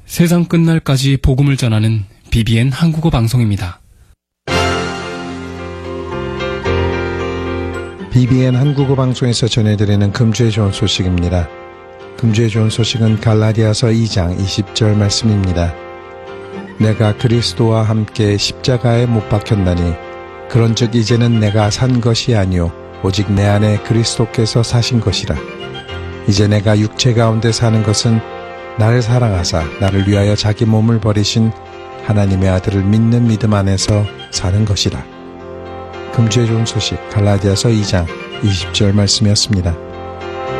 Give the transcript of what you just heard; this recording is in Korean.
세상 끝날까지 복음을 전하는 BBN 한국어 방송입니다. BBN 한국어 방송에서 전해드리는 금주의 좋은 소식입니다. 금주의 좋은 소식은 갈라디아서 2장 20절 말씀입니다. 내가 그리스도와 함께 십자가에 못 박혔나니 그런즉 이제는 내가 산 것이 아니요 오직 내 안에 그리스도께서 사신 것이라. 이제 내가 육체 가운데 사는 것은 나를 사랑하사 나를 위하여 자기 몸을 버리신 하나님의 아들을 믿는 믿음 안에서 사는 것이라. 금주의 좋은 소식 갈라디아서 2장 20절 말씀이었습니다.